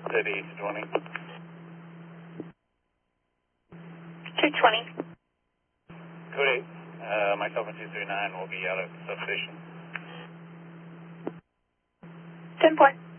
City 20. 220. Code 8. Myself and 239 will be out at the substation. 10-4.